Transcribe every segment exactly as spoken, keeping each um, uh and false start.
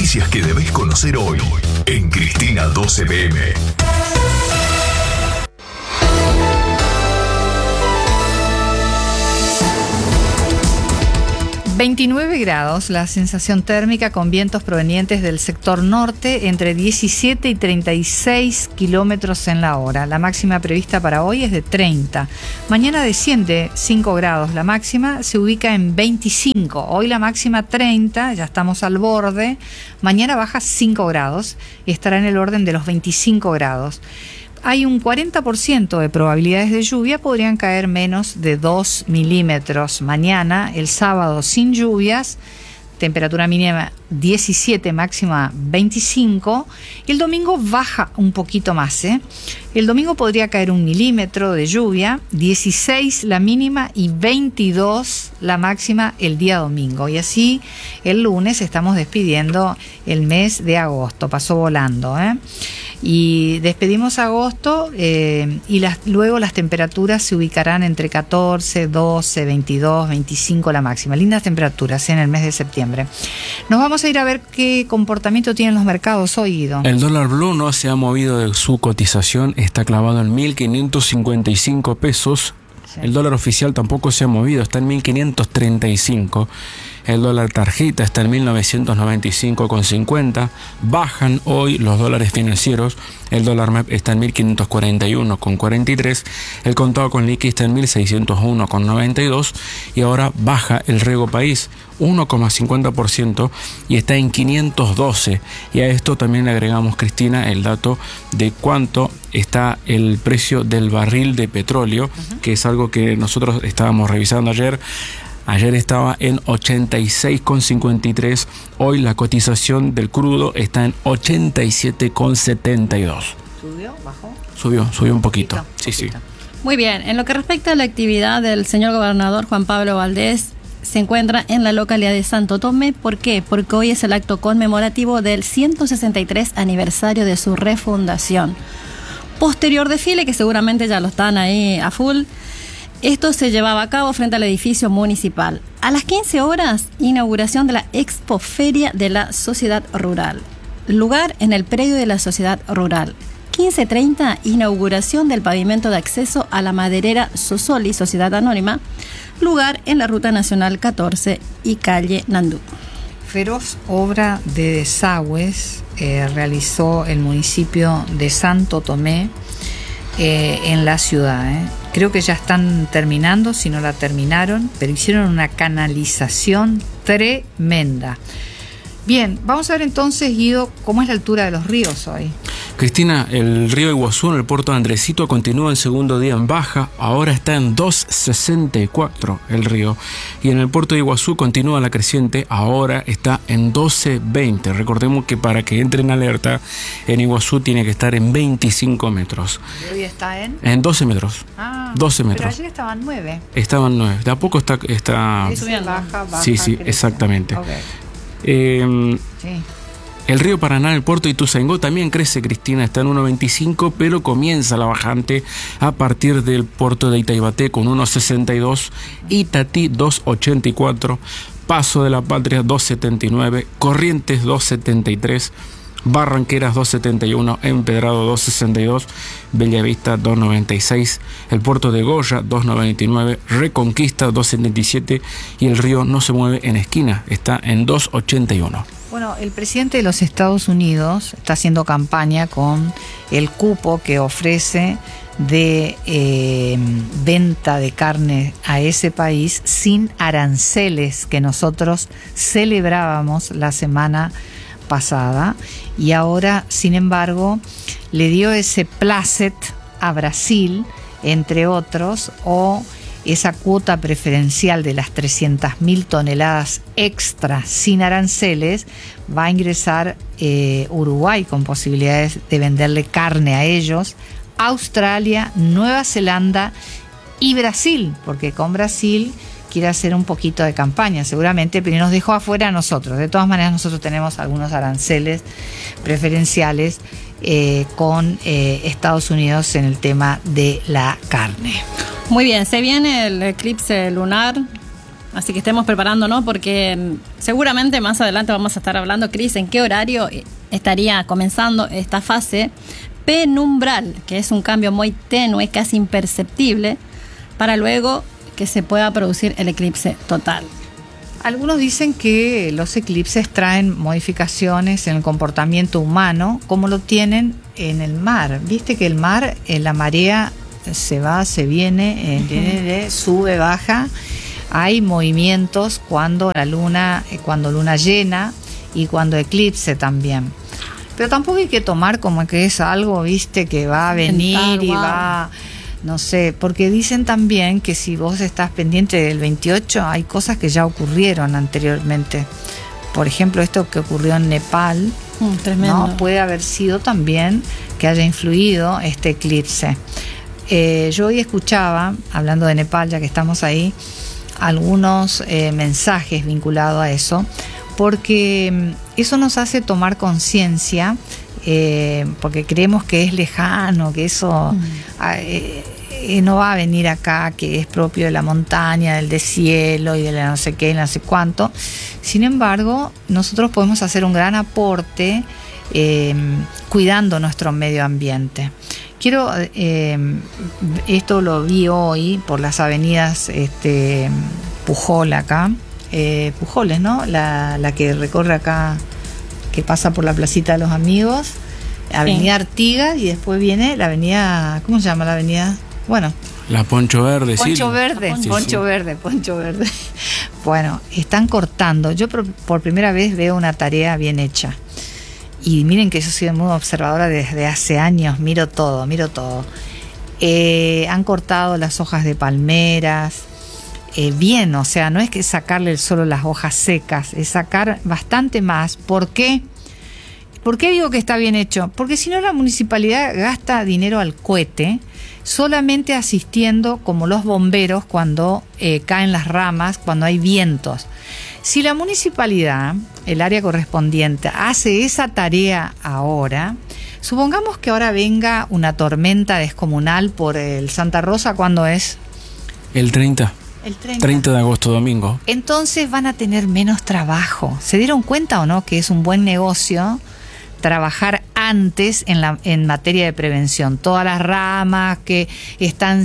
noticias que debes conocer hoy en Cristina doce P M. veintinueve grados, la sensación térmica con vientos provenientes del sector norte entre diecisiete y treinta y seis kilómetros en la hora. La máxima prevista para hoy es de treinta. Mañana desciende cinco grados, la máxima se ubica en veinticinco. Hoy la máxima treinta, ya estamos al borde. Mañana baja cinco grados y estará en el orden de los veinticinco grados. Hay un cuarenta por ciento de probabilidades de lluvia, podrían caer menos de dos milímetros. Mañana, el sábado, sin lluvias, temperatura mínima diecisiete, máxima veinticinco. Y el domingo baja un poquito más, ¿eh? El domingo podría caer un milímetro de lluvia, dieciséis la mínima y veintidós la máxima el día domingo. Y así el lunes estamos despidiendo el mes de agosto, pasó volando, ¿eh? Y despedimos agosto eh, y las, luego las temperaturas se ubicarán entre catorce, doce, veintidós, veinticinco la máxima. Lindas temperaturas en el mes de septiembre. Nos vamos a ir a ver qué comportamiento tienen los mercados hoy, Guido. El dólar blue no se ha movido de su cotización, está clavado en mil quinientos cincuenta y cinco pesos. Sí. El dólar oficial tampoco se ha movido, está en mil quinientos treinta y cinco. El dólar tarjeta está en mil novecientos noventa y cinco con cincuenta. Bajan hoy los dólares financieros. El dólar M E P está en mil quinientos cuarenta y uno con cuarenta y tres. El contado con liqui está en mil seiscientos uno con noventa y dos. Y ahora baja el Rego País uno coma cincuenta por ciento y está en quinientos doce. Y a esto también le agregamos, Cristina, el dato de cuánto está el precio del barril de petróleo, uh-huh. que es algo que nosotros estábamos revisando ayer. Ayer estaba en ochenta y seis con cincuenta y tres, hoy la cotización del crudo está en ochenta y siete con setenta y dos. ¿Subió? ¿Bajó? Subió, subió un poquito. poquito sí, poquito. sí. Muy bien, en lo que respecta a la actividad del señor gobernador Juan Pablo Valdés, se encuentra en la localidad de Santo Tomé. ¿Por qué? Porque hoy es el acto conmemorativo del ciento sesenta y tres aniversario de su refundación. Posterior desfile, que seguramente ya lo están ahí a full. Esto se llevaba a cabo frente al edificio municipal. A las quince horas, inauguración de la Expoferia de la Sociedad Rural. Lugar en el predio de la Sociedad Rural. quince treinta, inauguración del pavimento de acceso a la maderera Sosoli, Sociedad Anónima. Lugar en la Ruta Nacional catorce y calle Nandú. Feroz obra de desagües eh, realizó el municipio de Santo Tomé eh, en la ciudad, ¿eh? Creo que ya están terminando, si no la terminaron, pero hicieron una canalización tremenda. Bien, vamos a ver entonces, Guido, cómo es la altura de los ríos hoy. Cristina, el río Iguazú en el puerto de Andresito continúa en segundo día en baja, ahora está en dos sesenta y cuatro el río, y en el puerto de Iguazú continúa la creciente, ahora está en doce veinte. Recordemos que para que entre en alerta en Iguazú tiene que estar en veinticinco metros. ¿Y hoy está en? En doce metros. Ah, doce metros. Pero ayer estaban nueve. Estaban nueve. De a poco está... está... Baja, baja, sí, sí, crece. exactamente. Okay. Eh, sí. El río Paraná, el puerto de Ituzaingó también crece, Cristina, está en uno veinticinco, pero comienza la bajante a partir del puerto de Itaibaté con uno sesenta y dos, Itatí dos ochenta y cuatro, Paso de la Patria dos setenta y nueve, Corrientes dos setenta y tres, Barranqueras dos setenta y uno, Empedrado dos sesenta y dos, Bellavista dos noventa y seis, el puerto de Goya dos noventa y nueve, Reconquista dos setenta y siete y el río no se mueve en esquina, está en dos ochenta y uno. Bueno, el presidente de los Estados Unidos está haciendo campaña con el cupo que ofrece de eh, venta de carne a ese país sin aranceles que nosotros celebrábamos la semana pasada, y ahora, sin embargo, le dio ese placet a Brasil, entre otros, o esa cuota preferencial de las trescientas mil toneladas extra sin aranceles. Va a ingresar eh, Uruguay con posibilidades de venderle carne a ellos, Australia, Nueva Zelanda y Brasil, porque con Brasil quiere hacer un poquito de campaña seguramente, pero nos dejó afuera a nosotros. De todas maneras, nosotros tenemos algunos aranceles preferenciales eh, con eh, Estados Unidos en el tema de la carne. Muy bien, se viene el eclipse lunar Así que estemos preparándonos porque seguramente más adelante vamos a estar hablando, Cris, en qué horario estaría comenzando esta fase penumbral, que es un cambio muy tenue, casi imperceptible, para luego que se pueda producir el eclipse total. Algunos dicen que los eclipses traen modificaciones en el comportamiento humano, como lo tienen en el mar. Viste que el mar, en la marea se va, se viene, eh, uh-huh. sube, baja. Hay movimientos cuando la luna, cuando luna llena y cuando eclipse también. Pero tampoco hay que tomar como que es algo, viste, que va a venir Mental, y wow. va... No sé, porque dicen también que si vos estás pendiente del veintiocho, hay cosas que ya ocurrieron anteriormente. Por ejemplo, esto que ocurrió en Nepal, mm, tremendo. ¿no? Puede haber sido también que haya influido este eclipse. Eh, yo hoy escuchaba, hablando de Nepal, ya que estamos ahí, algunos eh, mensajes vinculados a eso, porque eso nos hace tomar conciencia. Eh, porque creemos que es lejano, que eso mm. eh, eh, no va a venir acá, que es propio de la montaña, del deshielo y de la no sé qué, no sé cuánto. Sin embargo, nosotros podemos hacer un gran aporte eh, cuidando nuestro medio ambiente. Quiero, eh, esto lo vi hoy por las avenidas este, Pujol acá, eh, Pujoles, ¿no? La, la que recorre acá, que pasa por la placita de los Amigos, Avenida sí. Artigas, y después viene la avenida, ¿cómo se llama la avenida? Bueno, la Poncho Verde, sí. Poncho Verde, sí, Poncho sí. Verde, Poncho Verde. Bueno, están cortando. Yo por, por primera vez veo una tarea bien hecha. Y miren que yo soy muy observadora desde hace años, miro todo, miro todo. Eh, han cortado las hojas de palmeras, eh, bien, o sea, no es que sacarle solo las hojas secas, es sacar bastante más. ¿Por qué? ¿Por qué digo que está bien hecho? Porque si no, la municipalidad gasta dinero al cohete, solamente asistiendo como los bomberos cuando eh, caen las ramas, cuando hay vientos. Si la municipalidad, el área correspondiente, hace esa tarea ahora, supongamos que ahora venga una tormenta descomunal por el Santa Rosa, ¿cuándo es? El treinta. El treinta. treinta de agosto, domingo. Entonces van a tener menos trabajo. ¿Se dieron cuenta o no que es un buen negocio trabajar antes en la en materia de prevención? Todas las ramas que están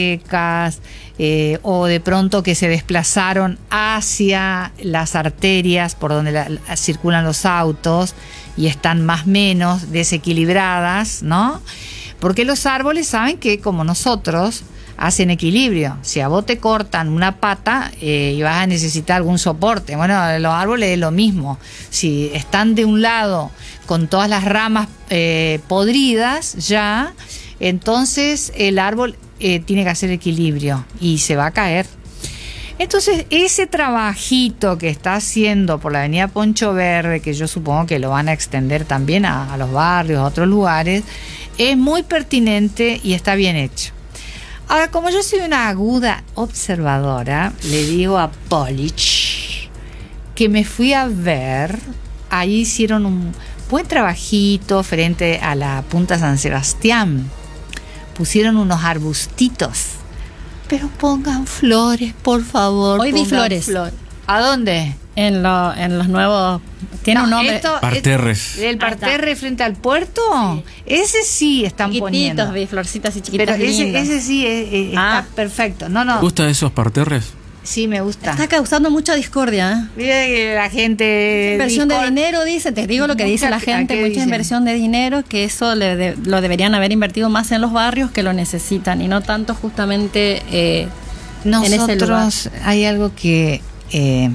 secas eh, o de pronto que se desplazaron hacia las arterias por donde la, la, circulan los autos y están más o menos desequilibradas, ¿no? Porque los árboles saben que, como nosotros, hacen equilibrio. Si a vos te cortan una pata eh, y vas a necesitar algún soporte, bueno, los árboles es lo mismo. Si están de un lado con todas las ramas eh, podridas ya, entonces el árbol eh, tiene que hacer equilibrio y se va a caer. Entonces ese trabajito que está haciendo por la avenida Poncho Verde, que yo supongo que lo van a extender también a, a los barrios, a otros lugares, es muy pertinente y está bien hecho. Ahora, como yo soy una aguda observadora, le digo a Polich que me fui a ver, ahí hicieron un buen trabajito frente a la Punta San Sebastián, pusieron unos arbustitos, pero pongan flores, por favor. Hoy vi flores. Flor. ¿A dónde? En, lo, en los nuevos... Tiene no, un nombre. Esto, parterres. ¿El parterre frente al puerto? Sí. Ese sí están chiquititos, poniendo. Chiquititos, vi florcitas y chiquitas. Pero ese, lindas. ese sí es, es, ah. está perfecto. No, no. ¿Te gustan esos parterres? Sí, me gusta. Está causando mucha discordia. ¿eh? Mira que la gente... Inversión discord... de dinero, dice. Te digo lo que mucha, dice la gente. Mucha dicen? inversión de dinero, que eso le de, lo deberían haber invertido más en los barrios que lo necesitan y no tanto justamente eh, Nosotros, en ese lugar. Hay algo que... Eh,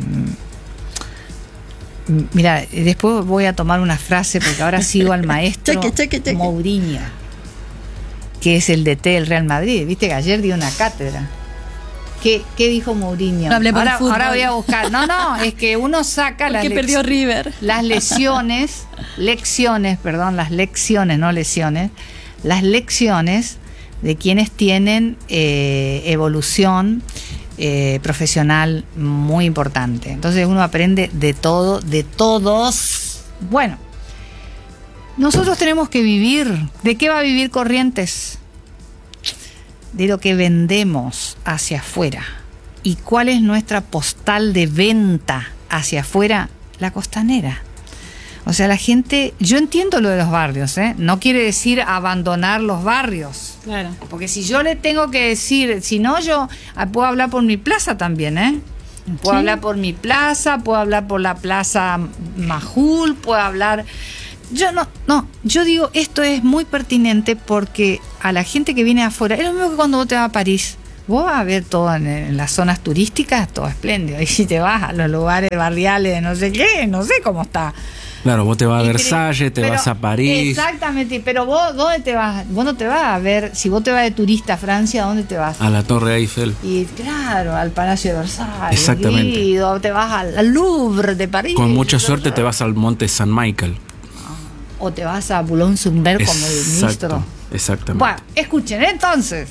mira, después voy a tomar una frase porque ahora sigo al maestro cheque, cheque, cheque. Mourinho, que es el D T del Real Madrid. Viste que ayer dio una cátedra. ¿Qué, qué dijo Mourinho? No hablé por ahora, fútbol. ahora voy a buscar. No, no, es que uno saca las, lec- perdió River. las lesiones, lecciones, perdón, las lecciones, no lesiones, las lecciones de quienes tienen eh, evolución Eh, profesional muy importante. Entonces uno aprende de todo, de todos. Bueno, nosotros tenemos que vivir. ¿De qué va a vivir Corrientes? De lo que vendemos hacia afuera. ¿Y cuál es nuestra postal de venta hacia afuera? La Costanera. O sea, la gente, yo entiendo lo de los barrios, ¿eh? No quiere decir abandonar los barrios. Claro. Porque si yo le tengo que decir, si no, yo puedo hablar por mi plaza también, ¿eh? Puedo Sí. hablar por mi plaza, puedo hablar por la plaza Majul, puedo hablar... Yo no, no, yo digo, esto es muy pertinente porque a la gente que viene afuera, es lo mismo que cuando vos te vas a París. Vos vas a ver todo en, en las zonas turísticas, todo espléndido. Y si te vas a los lugares barriales de no sé qué, no sé cómo está. Claro, vos te vas a Y Versalles, te pero- vas a París. Exactamente, pero vos, ¿dónde te vas? Vos no te vas a ver, si vos te vas de turista a Francia, ¿dónde te vas? A la Torre Eiffel. Y claro, al Palacio de Versalles. Exactamente. Y o te vas al, al Louvre de París. Con mucha suerte te vas al Monte San Michael. O te vas a Boulogne-sur-Mer como el ministro. Exacto, exactamente. Bueno, escuchen, entonces,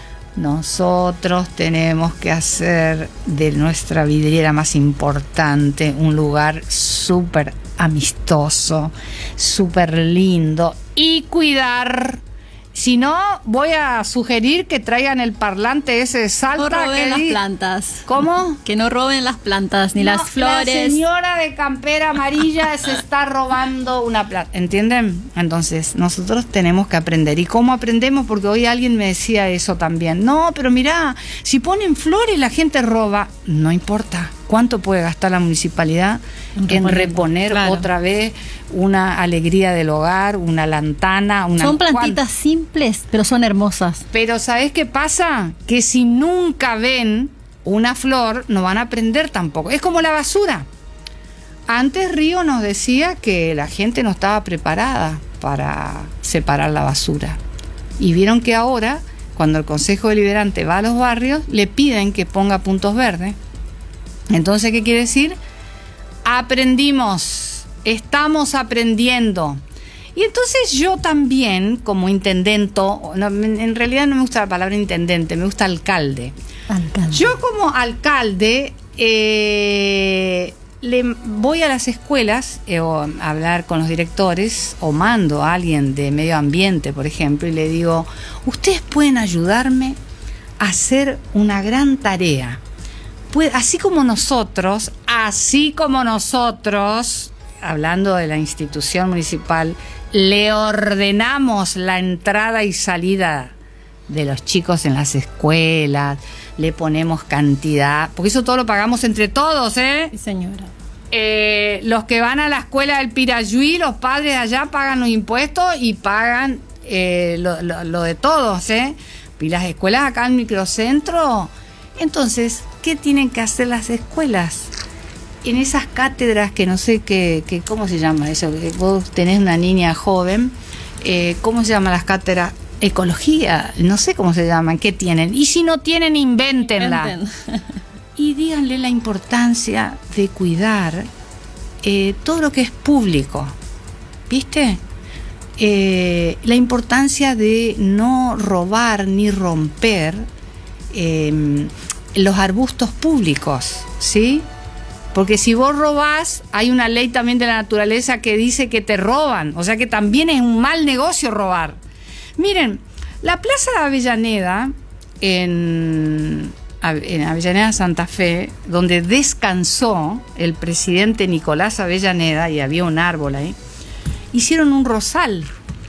nosotros tenemos que hacer de nuestra vidriera más importante un lugar súper amistoso, súper lindo y cuidar. Si no, voy a sugerir que traigan el parlante ese de Salta. No roben que las di- plantas. ¿Cómo? Que no roben las plantas ni No, las flores. La señora de campera amarilla se está robando una plata, ¿entienden? Entonces, nosotros tenemos que aprender. ¿Y cómo aprendemos? Porque hoy alguien me decía eso también. No, pero mirá, si ponen flores la gente roba. No importa. ¿Cuánto puede gastar la municipalidad En en reponer, reponer claro. otra vez una alegría del hogar, una lantana, una... Son plantitas simples, pero son hermosas. Pero ¿sabés qué pasa? Que si nunca ven una flor, no van a aprender tampoco. Es como la basura. Antes Río nos decía que la gente no estaba preparada para separar la basura. Y vieron que ahora, cuando el Consejo Deliberante va a los barrios, le piden que ponga puntos verdes. Entonces, ¿qué quiere decir? Aprendimos, estamos aprendiendo. Y entonces yo también, como intendento, no, en realidad no me gusta la palabra intendente, me gusta alcalde. Alcalde. Yo como alcalde eh, le voy a las escuelas eh, o a hablar con los directores o mando a alguien de medio ambiente, por ejemplo, y le digo, ustedes pueden ayudarme a hacer una gran tarea. Pues, así como nosotros, así como nosotros, hablando de la institución municipal, le ordenamos la entrada y salida de los chicos en las escuelas, le ponemos cantidad, porque eso todo lo pagamos entre todos, ¿eh? Sí, señora. Eh, los que van a la escuela del Pirayuí, los padres allá pagan los impuestos y pagan eh, lo, lo, lo de todos, ¿eh? Y las escuelas acá en el microcentro. Entonces, ¿qué tienen que hacer las escuelas? En esas cátedras que no sé qué, que, ¿cómo se llama eso? Que vos tenés una niña joven, eh, ¿cómo se llaman las cátedras? Ecología, no sé cómo se llaman, ¿qué tienen? Y si no tienen, invéntenla. Inventen. Y díganle la importancia de cuidar eh, todo lo que es público, ¿viste? Eh, la importancia de no robar ni romper eh, los arbustos públicos, ¿sí? Porque si vos robás, hay una ley también de la naturaleza que dice que te roban, o sea que también es un mal negocio robar. Miren, la Plaza de Avellaneda, en, en Avellaneda Santa Fe, donde descansó el presidente Nicolás Avellaneda, y había un árbol ahí, hicieron un rosal.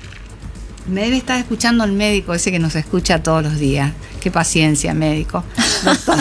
Me debe estar escuchando el médico ese que nos escucha todos los días. Qué paciencia, médico. Doctor.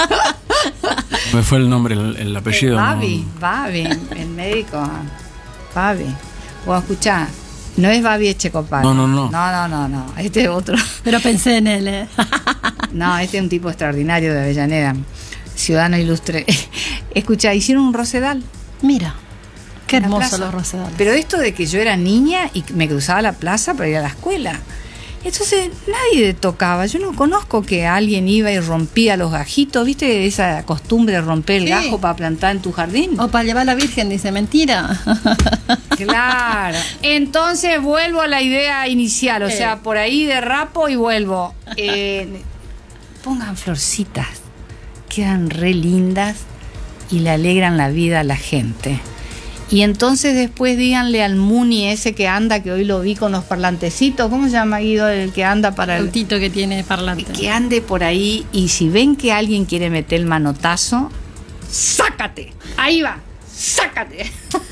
Me fue el nombre, el, el apellido. Babi, ¿no? Babi, el médico. Babi. Vos escuchá, no es Babi Echecopar. No, no, no. No, no, no, no. Este es otro. Pero pensé en él, ¿eh? No, este es un tipo extraordinario de Avellaneda. Ciudadano ilustre. Escuchá, hicieron un rosedal. Mira, qué en la hermoso plaza. los rosedales. Pero esto de que yo era niña y me cruzaba la plaza para ir a la escuela. Entonces nadie tocaba. Yo no conozco que alguien iba y rompía los gajitos. ¿Viste esa costumbre de romper el Sí. gajo para plantar en tu jardín? O para llevar a la Virgen, dice, mentira. Claro. Entonces vuelvo a la idea inicial. O Eh. sea, por ahí derrapo y vuelvo. Eh, pongan florcitas. Quedan re lindas y le alegran la vida a la gente. Y entonces después díganle al Muni ese que anda, que hoy lo vi con los parlantecitos, ¿cómo se llama, Guido? El que anda para el... autito que tiene parlante. Que ande por ahí, y si ven que alguien quiere meter el manotazo, ¡sácate! Ahí va, ¡sácate!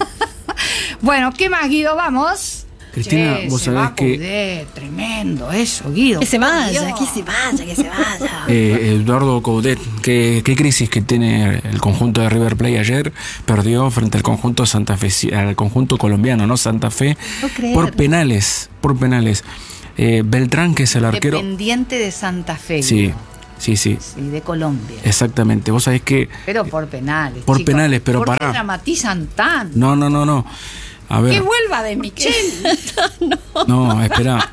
Bueno, ¿qué más, Guido? Vamos. Cristina, Che, vos se va sabés a que poder, tremendo eso, Guido. Que se vaya, Dios. que se vaya, que se vaya. eh, Eduardo Coudet, ¿qué, qué crisis que tiene el conjunto de River Plate ayer, perdió frente al conjunto Santa Fe, al conjunto colombiano, ¿no? Santa Fe, No creer. por penales, por penales. Eh, Beltrán, que es el arquero. Independiente de Santa Fe. Sí, Guido. sí, sí. Sí, de Colombia. Exactamente. Vos sabés que. Pero por penales. Por chicos. penales, pero ¿Por pará. qué dramatizan tanto? No, no, no, no. A ver. Que vuelva de Michel. No, espera.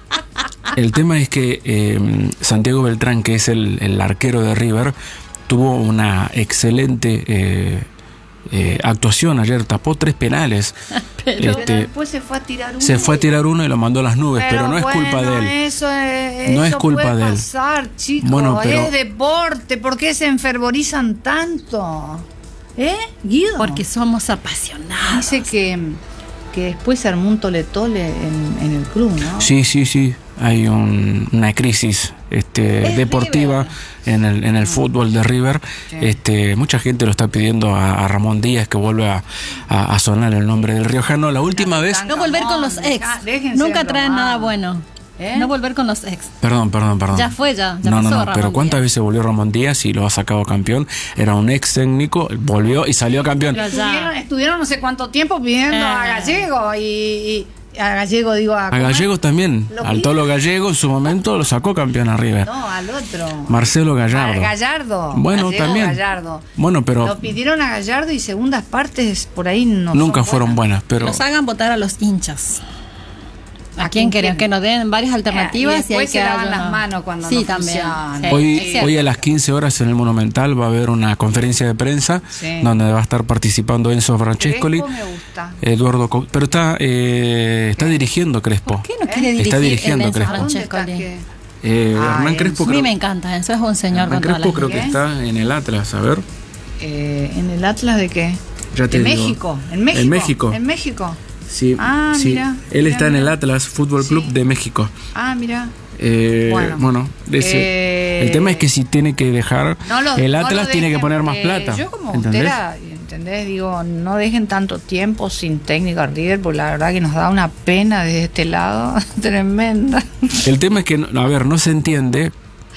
El tema es que eh, Santiago Beltrán, que es el, el arquero de River, tuvo una excelente eh, eh, actuación ayer. Tapó tres penales. Pero- Este, Pero después se fue a tirar uno. se fue a tirar uno y lo mandó a las nubes, pero, no es bueno, culpa de él. Eso es, No eso es culpa puede de él. pasar, chicos. Bueno, pero- Es deporte. ¿Por qué se enfervorizan tanto? ¿Eh, Guido? Porque somos apasionados. dice que, que después se armó un tole-tole en, en el club, ¿no? Sí, sí, sí. Hay un- una crisis este, Es deportiva en el, en el fútbol de River. Sí. Este, mucha gente lo está pidiendo a, a Ramón Díaz que vuelva a, a- a sonar el nombre del riojano. La última vez... No volver con los ex. Deja- déjense Nunca de traen bromar. nada bueno. ¿Eh? No volver con los ex. Perdón, perdón, perdón. Ya fue, ya. ya no, pasó, no, no, Ramón pero ¿cuántas Díaz. veces volvió Ramón Díaz y lo ha sacado campeón? Era un ex técnico, volvió y salió campeón. Pero ya. Estuvieron, estuvieron no sé cuánto tiempo pidiendo Eh. a Gallego y, y- a Gallego digo a, A Gallegos también, Lo al vi. Tolo Gallego en su momento lo sacó campeón a River. no, al otro. Marcelo Gallardo. A Gallardo. Bueno, Gallego, también. Gallardo. Bueno, pero Lo pidieron a Gallardo y segundas partes por ahí no nunca son fueron buenas, pero Nos hagan votar a los hinchas. ¿A, ¿A quién quién queremos? quieren? Que nos den varias alternativas. Y y, después hay se que lavan haya las una- manos cuando sí, no también. funciona. Sí, hoy, es cierto. hoy a las quince horas en el Monumental va a haber una conferencia de prensa Sí. donde va a estar participando Enzo Francescoli, Crespo me gusta. Eduardo Cou- pero está eh, está dirigiendo Crespo. ¿Por qué no quiere dirigir Está dirigiendo el Enzo Crespo. ¿A dónde está Francescoli? que- Eh, Ah, Hernán Enzo. Crespo A mí creo, me encanta, eso es un señor Hernán con toda la Crespo creo gente. que ¿Qué? está en el Atlas, a ver. eh, ¿En el Atlas de qué? Ya te ¿De digo. México? ¿En México? En México. ¿En México? Sí, Ah, sí. mira, Él mira, está en el mira. Atlas Fútbol Club Sí. de México. Ah, mira. Eh, Bueno. bueno, ese- Eh, el tema es que si tiene que dejar No lo- el no Atlas lo tiene que dejen, poner más eh, plata. Yo como ¿entendés? usted, ¿entendés? Digo, no dejen tanto tiempo sin técnico a River, porque la verdad que nos da una pena desde este lado tremenda. El tema es que, no- a ver, no se entiende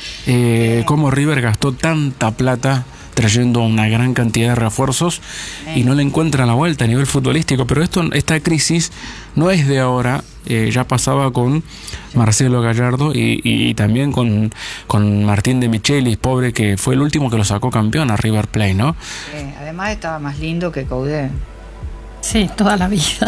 eh, cómo River gastó tanta plata trayendo una gran cantidad de refuerzos y no le encuentra la vuelta a nivel futbolístico. Pero esto, esta crisis no es de ahora, eh, ya pasaba con Marcelo Gallardo y, y también con, con Martín de Michelis, pobre, que fue el último que lo sacó campeón a River Plate, ¿no? Eh, además estaba más lindo que Coudet. Sí, toda la vida.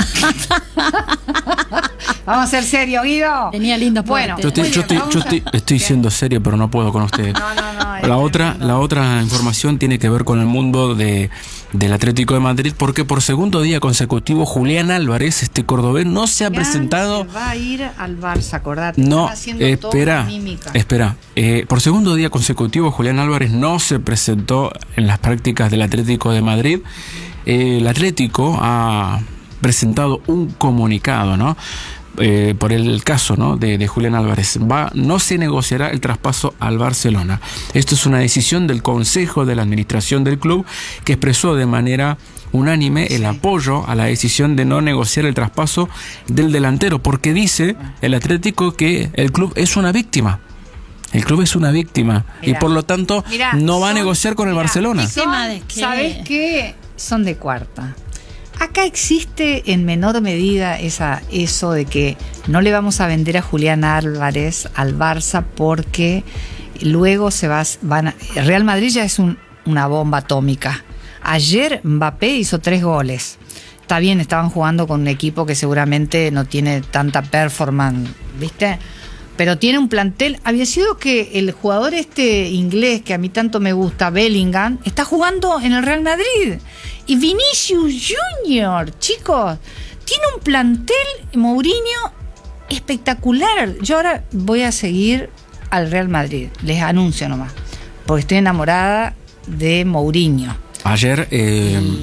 Vamos a ser serios, Guido. Tenía lindo Bueno, porte. Yo, estoy, Muy yo, bien, estoy, vamos yo a- estoy, estoy Bien. siendo serio, pero no puedo con ustedes. No, no, no. es La otra, tremendo. la otra información tiene que ver con el mundo de, del Atlético de Madrid, porque por segundo día consecutivo Julián Álvarez, este cordobés, no se ha Julián presentado. se va a ir al Barça, acordate. No, Están haciendo espera, toda mímica. espera. Eh, por segundo día consecutivo Julián Álvarez no se presentó en las prácticas del Atlético de Madrid. Eh, el Atlético ha presentado un comunicado, ¿no? Eh, por el caso, ¿no? de, de Julián Álvarez. Va, no se negociará el traspaso al Barcelona. Esto es una decisión del Consejo de la Administración del club que expresó de manera unánime el Sí. apoyo a la decisión de no negociar el traspaso del delantero, porque dice el Atlético que el club es una víctima. El club es una víctima y Mirá, por lo tanto mirá, no va a son- negociar con el mirá, Barcelona. ¿Víctima son- de qué? ¿Sabes qué? Son de cuarta. Acá existe en menor medida esa, eso de que no le vamos a vender a Julián Álvarez al Barça porque luego se va, van a, Real Madrid ya es un- una bomba atómica. Ayer Mbappé hizo tres goles. Está bien, estaban jugando con un equipo que seguramente no tiene tanta performance, ¿viste? Pero tiene un plantel. Había sido que el jugador este inglés que a mí tanto me gusta, Bellingham, está jugando en el Real Madrid. Y Vinicius Junior, chicos, tiene un plantel, Mourinho, espectacular. Yo ahora voy a seguir al Real Madrid, les anuncio nomás, porque estoy enamorada de Mourinho. Ayer, eh,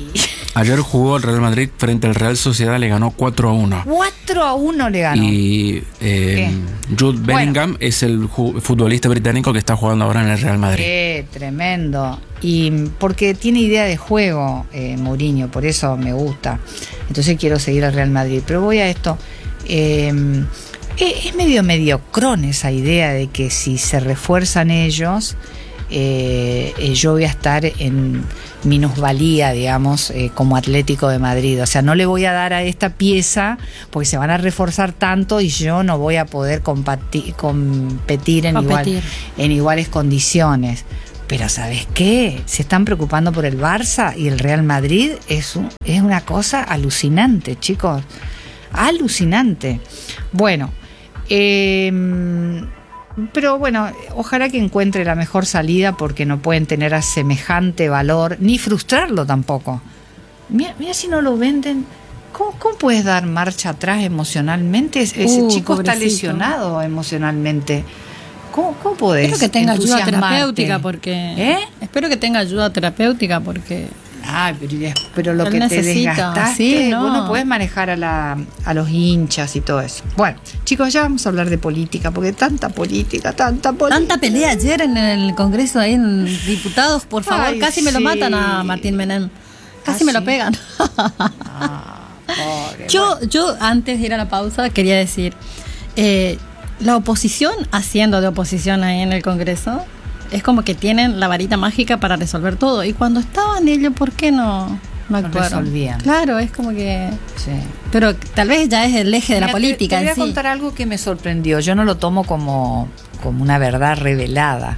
Ayer jugó el Real Madrid frente al Real Sociedad, le ganó cuatro a uno. cuatro a uno le ganó. Y eh, Jude Bellingham bueno. es el futbolista británico que está jugando ahora en el Real Madrid. Qué tremendo. Y porque tiene idea de juego, eh, Mourinho, por eso me gusta. Entonces quiero seguir al Real Madrid. Pero voy a esto. Eh, es medio mediocrón esa idea de que si se refuerzan ellos, eh, eh, yo voy a estar en minusvalía, digamos, eh, como Atlético de Madrid. O sea, no le voy a dar a esta pieza porque se van a reforzar tanto y yo no voy a poder compati- competir en, competir. Igual, en iguales condiciones. Pero ¿sabes qué? Se están preocupando por el Barça y el Real Madrid. Es, un, es una cosa alucinante, chicos. Alucinante. Bueno, eh, pero bueno, ojalá que encuentre la mejor salida porque no pueden tener a semejante valor, ni frustrarlo tampoco. Mira, mira si no lo venden. ¿Cómo, cómo puedes dar marcha atrás emocionalmente? Ese uh, chico pobrecito. Está lesionado emocionalmente. ¿Cómo, cómo podés? Espero que tenga ayuda terapéutica porque... ¿Eh? Espero que tenga ayuda terapéutica porque... Ay, pero, pero lo Él que necesita, te desgastaste, sí, no. vos no podés manejar a, la, a los hinchas y todo eso. Bueno, chicos, ya vamos a hablar de política, porque tanta política, tanta política. Tanta pelea ayer en el Congreso, ahí en diputados, por favor, Ay, casi sí. me lo matan a Martín Menem. Casi ¿Ah, me sí? lo pegan. Ah, pobre, yo, bueno. yo, antes de ir a la pausa, quería decir, eh, la oposición, haciendo de oposición ahí en el Congreso, es como que tienen la varita mágica para resolver todo. Y cuando estaban ellos, ¿por qué no, no No actuaron? resolvían. Claro, es como que... Sí. Pero tal vez ya es el eje de la Mira, política te, te voy en a sí. contar algo que me sorprendió. Yo no lo tomo como, como una verdad revelada.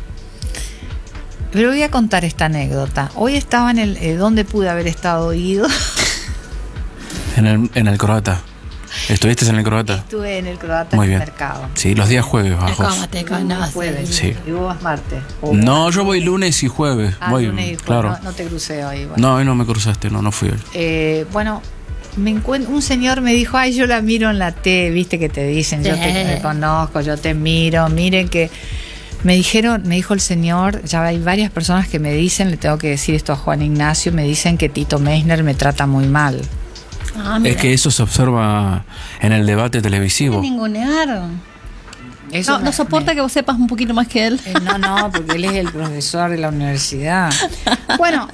Pero voy a contar esta anécdota. Hoy estaba en el... Eh, ¿Dónde pude haber estado ido? En el, en el croata. ¿Estuviste en el croata? Estuve en el croata Muy en el bien. mercado. Sí, los días jueves bajos. ¿Cómo te No, conoces? jueves. Sí. Y vos vas martes. O- No, yo voy lunes y jueves. Ah, voy, lunes y jueves. claro. No, no te crucé hoy. Bueno, No, hoy no me cruzaste, no, no fui hoy. eh, bueno me encuentro, un señor me dijo, ay, yo la miro en la T, viste que te dicen, yo te, te conozco, yo te miro, miren que... Me dijeron, me dijo el señor, ya hay varias personas que me dicen, le tengo que decir esto a Juan Ignacio, me dicen que Tito Meissner me trata muy mal. Ah, mira. Es que eso se observa en el debate televisivo. Me ningunearon. Eso No, me- no soporta me- que vos sepas un poquito más que él. Eh, No, no, porque él es el profesor de la universidad. Bueno,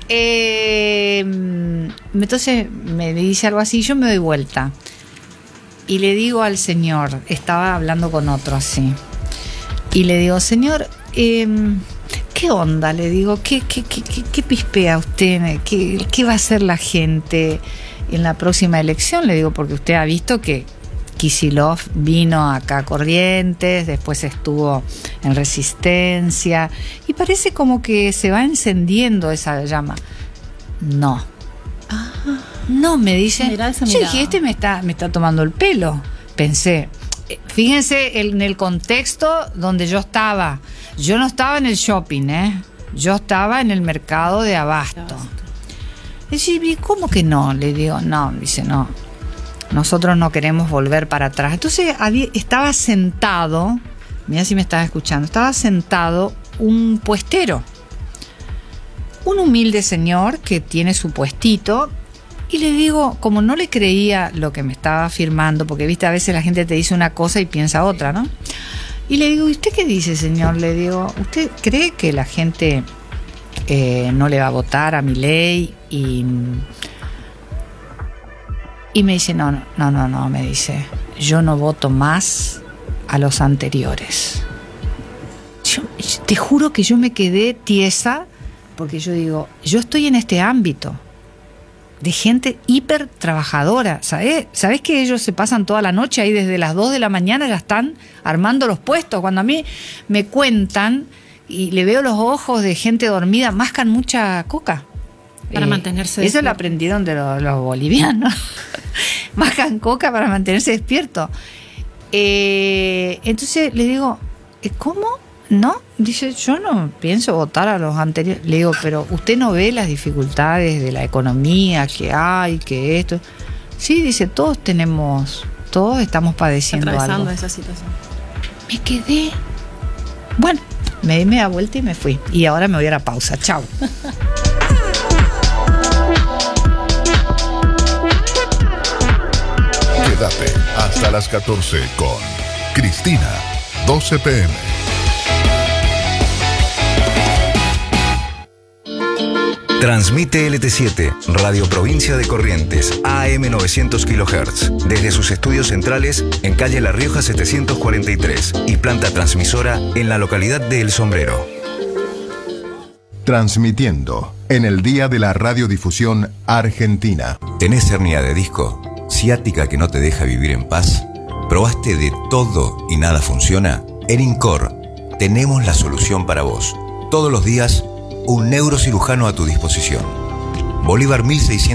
eh, entonces me dice algo así, yo me doy vuelta y le digo al señor, estaba hablando con otro así, y le digo, señor, eh, ¿qué onda? Le digo, ¿qué, qué, qué, qué, qué pispea usted? ¿Qué, ¿Qué va a hacer la gente en la próxima elección? Le digo, porque usted ha visto que Kicillof vino acá a Corrientes, después estuvo en Resistencia, y parece como que se va encendiendo esa llama. No. No, me dice. Mirá esa Yo mirada. dije, este me está, me está tomando el pelo. Pensé, eh, fíjense en el contexto donde yo estaba. Yo no estaba en el shopping, ¿eh? Yo estaba en el mercado de abasto. Y dice, ¿cómo que no? Le digo, no, dice, no. Nosotros no queremos volver para atrás. Entonces había, estaba sentado, mira si me estaba escuchando, estaba sentado un puestero, un humilde señor que tiene su puestito, y le digo, como no le creía lo que me estaba afirmando, porque viste, a veces la gente te dice una cosa y piensa otra, ¿no? Y le digo, ¿y usted qué dice, señor? Le digo, ¿usted cree que la gente eh, no le va a votar a Milei? Y... Y me dice, no, no, no, no, me dice, yo no voto más a los anteriores. Yo, te juro que yo me quedé tiesa, porque yo digo, yo estoy en este ámbito de gente hiper trabajadora, ¿sabes? ¿Sabés que ellos se pasan toda la noche ahí desde las dos de la mañana, ya están armando los puestos? Cuando a mí me cuentan y le veo los ojos de gente dormida, mascan mucha coca. Para Eh, mantenerse Eso despierto. lo aprendieron de los, los bolivianos. Mascan coca para mantenerse despierto. Eh, entonces le digo, ¿cómo? ¿No? Dice, yo no pienso votar a los anteriores. Le digo, pero usted no ve las dificultades de la economía que hay, que esto. Sí, dice, todos tenemos, todos estamos padeciendo Atravesando algo. esa situación. Me quedé. Bueno, me di media vuelta y me fui. Y ahora me voy a la pausa. Chao. hasta las catorce con Cristina, doce p m. Transmite L T siete, Radio Provincia de Corrientes, A M novecientos kilohertz, desde sus estudios centrales en calle La Rioja setecientos cuarenta y tres y planta transmisora en la localidad de El Sombrero. Transmitiendo en el Día de la Radiodifusión Argentina. ¿Tenés hernia de disco? ¿Ciática que no te deja vivir en paz? ¿Probaste de todo y nada funciona? En INCOR tenemos la solución para vos. Todos los días, un neurocirujano a tu disposición. Bolívar mil seiscientos